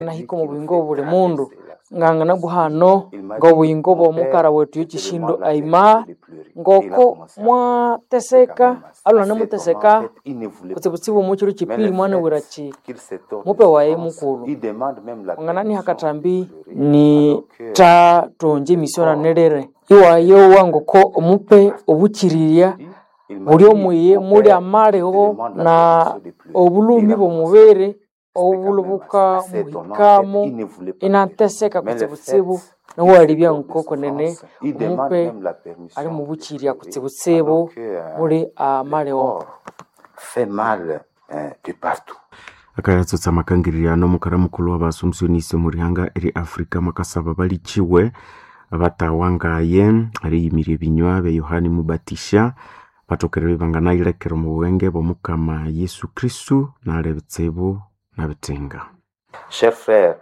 nahiko mu buyingo buli mundu ngangana buhano ngo buyingo bw'omukara wetu y'ekishindo aima ngoko mwateseka alwana muteseka kutsibutsibu muchiro chipili mwana wirachi mupe wae mukulu ngana ni hakatambi ni ta tonje misiona nerere iwayo wangoko omupe obuchiriria buli omuye muri amareho na obulumi bomubere obulubuka muhikamu inanteseka kutsibutsibu n'uwaribya nkoko nene umupe ari mu buchiriya kutsibutsibu muri amareho fait mal de partout. Akayatsotsa makangirira no mukara mukulu w'abasumsioniste muri hanga eri Afrika makasaba balichiwe batawangaye ari imire binywa be Yohani Mubatisha batokere bangana irekero mu bwenge bomukama Yesu Kristu na rebetsebo na betenga. Chers frères,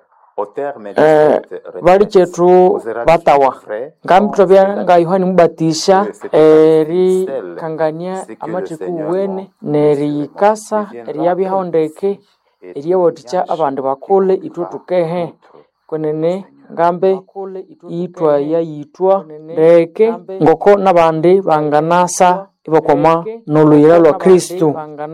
bali chetu batawa ngamtobya nga Yohani Mubatisha eri kangania amachiku wene neri kasa eri yabihondeke eri woticha abandu bakole itutukehe kwenene ngambe itwa yayitwa reke ngoko nabandi banganasa ibakoma noluyira lwa Kristu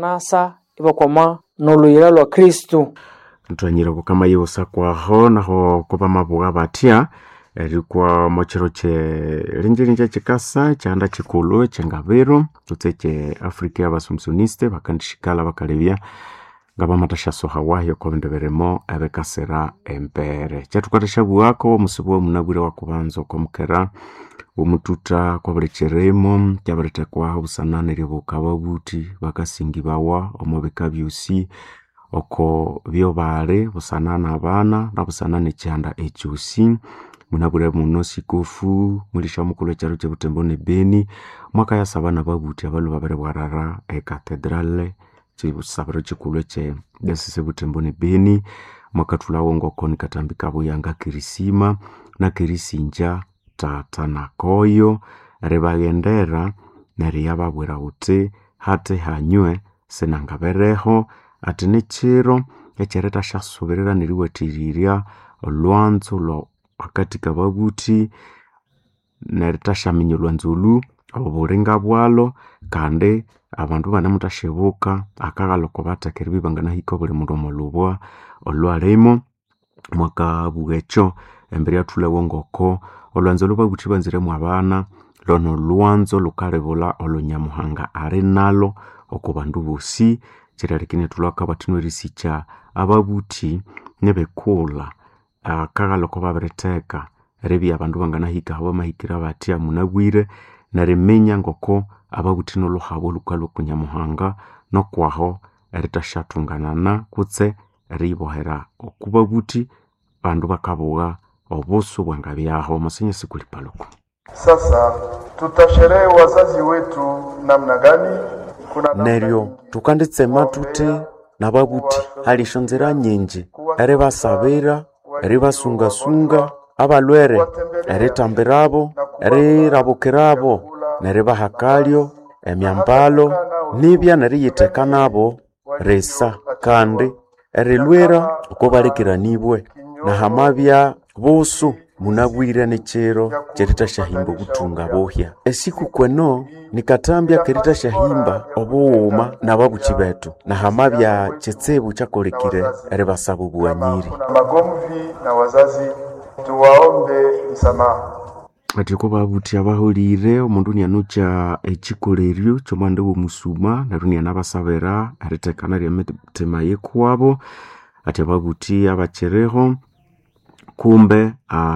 ntwanyira kukama yosa kwaho naho kuba mabuga batia erikwa mochero che linjirinja chikasa chanda chikulu chengabero tutseche Afrika y'abasumsioniste bakandishikala bakalebya ngaba matashaso hawayo ko bendeberemo abekasera empere chatukatasha buwako musibo munabwire wakubanzo ko mukera umututa kwa burecheremo cyabarete kwa usanane ribuka babuti bakasingibawa omobeka byusi oko byobare busanana abana na busanane cyanda echusi munabure muno sikofu mulisha mukulu cyaro cyo Butembo ne Beni mwaka ya sabana babuti abalu babere warara cathedrale cyibusabaro cyikulu cye desise Butembo ne Beni mwaka tulawongo koni katambika buyanga kirisima na kirisinja tata na koyo rebagendera nari yababwera uti hate hanywe senangabereho atene chiro echereta shasuberera niriwetiriria olwanzo lo wakati kababuti nereta minyo lwanzulu oburenga bwalo kande abantu banamutashebuka akagalo kobata keribi bangana hiko buli mundu molubwa olwaremo mwaka bugecho embere atule wongoko olwanzo lubabuti banzire mu abana lono lwanzo lukarebola olonyamuhanga are nalo okubandu bosi chirarekine tulaka batino risicha ababuti nebekula akagalo ko babereteka rebi abantu bangana hika hawa mahikira batia munagwire na remenya ngoko ababuti no lohabo lukalo kunyamuhanga no kwaho eritashatunganana kutse ribohera okubabuti bandu bakabuga obuso bwangabyaho musenye sikulipaloko. Sasa tutasherehe wazazi wetu namna gani? Neryo tukanditsema tuti nababuti halishonzera nyenje ere basabira ere basunga abalwere ere tambirabo ere rabukerabo nere bahakalyo emyambalo nibya nere yitekanabo resa kandi ere lwera ukobarekera nibwe na hamabya boso munabwire nechero cherita shahimba gutunga bohya esiku kweno nikatambya kerita shahimba obuuma nababuchi betu na hamabya chetsebu chakolekire ere basabu buanyiri magomvi na wazazi tuwaombe msamaha atiko babuti abahulire omundu nyanucha echikoleryo chomande wo musuma narunia nabasabera aretekana lya metema yekwabo ati babuti abachereho kumbe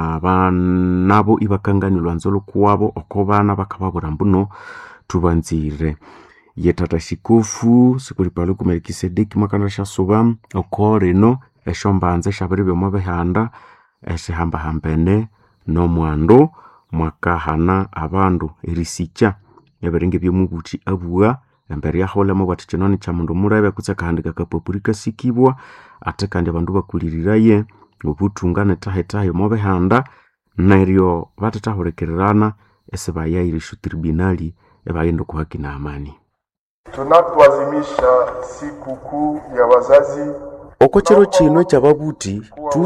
abanabo ibakangani lwanzolo kuwabo okobana bakababura mbuno tubanzire yetata shikofu sikulipalo ku Melkisedeki makanda shasoba okoreno eshombanze shabiribyo mabehanda eshihamba hambene no mwando mwakahana abandu erisicha yaberenge byomubuti abuwa embere yahola mu batichonone cha mundu murabe kutsakandika kapopurika sikibwa atekandi abandu bakuliriraye ubutungane tahetayo mobehanda neryo batatahurekererana esebaya irishu tribunali ebayendo kuhakina amani. Tunapoazimisha siku kuu ya wazazi okochero chino cha babuti